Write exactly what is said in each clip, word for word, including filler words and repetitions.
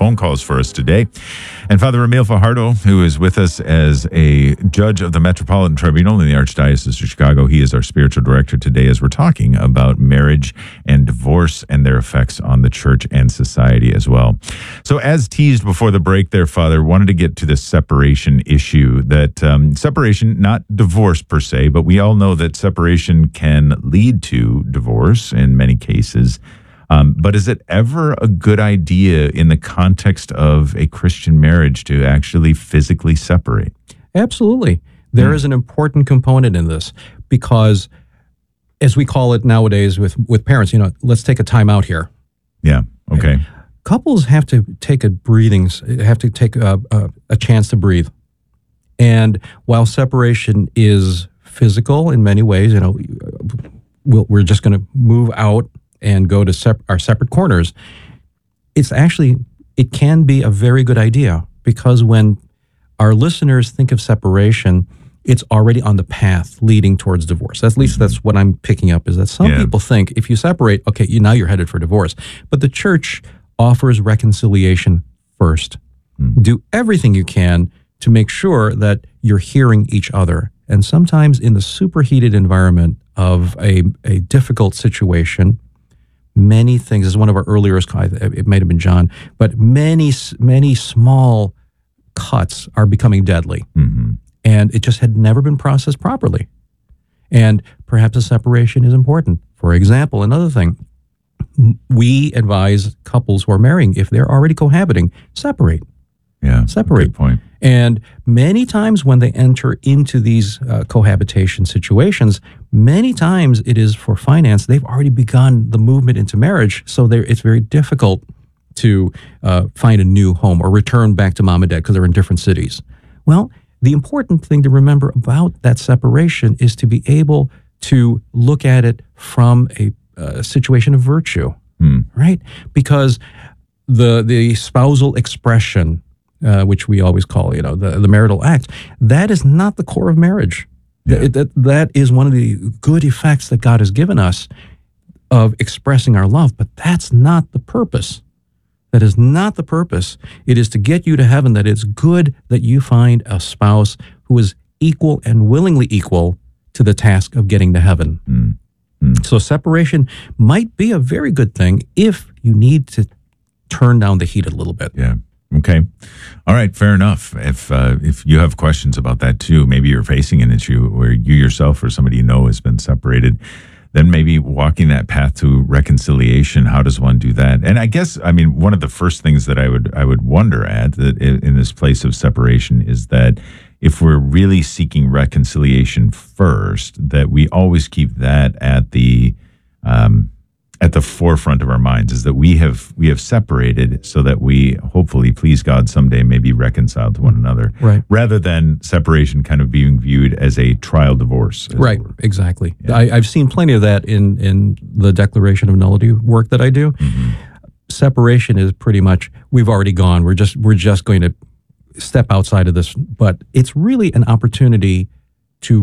phone calls for us today. And Father Emil Fajardo, who is with us as a judge of the Metropolitan Tribunal in the Archdiocese of Chicago. He is our spiritual director today as we're talking about marriage and divorce and their effects on the church and society as well. So as teased before the break there, Father, wanted to get to this separation issue, that um, separation, not divorce per se, but we all know that separation can lead to divorce in many cases. Um, but is it ever a good idea in the context of a Christian marriage to actually physically separate? Absolutely. There mm. is an important component in this because, as we call it nowadays with, with parents, you know, let's take a time out here. Yeah, okay. okay. Couples have to take a breathing, have to take a, a, a chance to breathe. And while separation is physical in many ways, you know, we'll, we're just going to move out and go to sep- our separate corners, it's actually, it can be a very good idea, because when our listeners think of separation, it's already on the path leading towards divorce. At least that's what I'm picking up, is that some yeah. people think if you separate, okay, you, now you're headed for divorce. But the church offers reconciliation first. Mm. Do everything you can to make sure that you're hearing each other. And sometimes in the superheated environment of a, a difficult situation, many things, as one of our earlier, it might have been John, but many, many small cuts are becoming deadly. Mm-hmm. And it just had never been processed properly. And perhaps a separation is important. For example, another thing, we advise couples who are marrying, if they're already cohabiting, separate. Yeah, separate. Good point. And many times when they enter into these uh, cohabitation situations, many times it is for finance. They've already begun the movement into marriage, so it's very difficult to uh, find a new home or return back to mom and dad because they're in different cities. Well, the important thing to remember about that separation is to be able to look at it from a, a situation of virtue, mm. right? Because the the spousal expression, Uh, which we always call, you know, the, the marital act, that is not the core of marriage. Yeah. That, that, that is one of the good effects that God has given us of expressing our love, but that's not the purpose. That is not the purpose. It is to get you to heaven, that it's good that you find a spouse who is equal and willingly equal to the task of getting to heaven. Mm. Mm. So separation might be a very good thing if you need to turn down the heat a little bit. Yeah. Okay. All right. Fair enough. If uh, if you have questions about that too, maybe you're facing an issue where you yourself or somebody you know has been separated, then maybe walking that path to reconciliation, how does one do that? And I guess, I mean, one of the first things that I would I would wonder at that in this place of separation is that if we're really seeking reconciliation first, that we always keep that at the um, at the forefront of our minds, is that we have we have separated so that we hopefully, please God, someday may be reconciled to one another, right? Rather than separation kind of being viewed as a trial divorce, right? Exactly. Yeah. I, I've seen plenty of that in in the declaration of nullity work that I do. Mm-hmm. Separation is pretty much, we've already gone. We're just we're just going to step outside of this, but it's really an opportunity to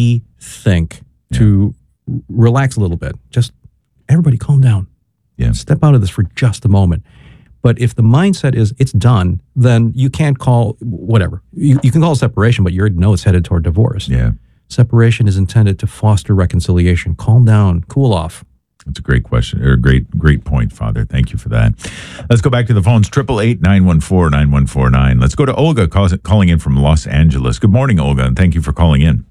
rethink, yeah. to relax a little bit, just. Everybody calm down. Yeah. Step out of this for just a moment. But if the mindset is it's done, then you can't call whatever. You, you can call it separation, but you already know it's headed toward divorce. Yeah. Separation is intended to foster reconciliation. Calm down, cool off. That's a great question, or a great, great point, Father. Thank you for that. Let's go back to the phones, eight eight eight, nine one four, nine one four nine. Let's go to Olga calling in from Los Angeles. Good morning, Olga, and thank you for calling in.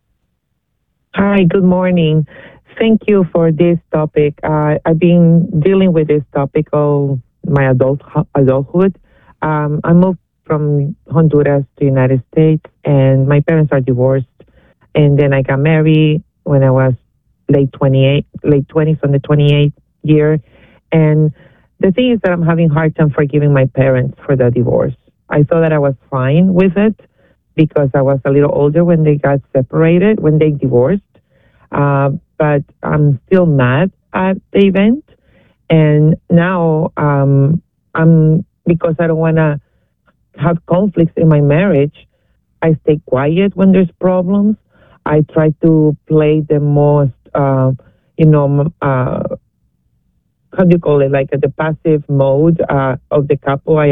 Hi, good morning. Thank you for this topic. Uh, I've been dealing with this topic all my adult adulthood. Um, I moved from Honduras to the United States, and my parents are divorced. And then I got married when I was late twenty-eight, late twenties, on the twenty-eighth year. And the thing is that I'm having a hard time forgiving my parents for the divorce. I thought that I was fine with it because I was a little older when they got separated, when they divorced. Uh, but I'm still mad at the event. And now um, I'm, because I don't want to have conflicts in my marriage, I stay quiet when there's problems. I try to play the most, uh, you know, uh, how do you call it, like uh, the passive mode uh, of the couple. I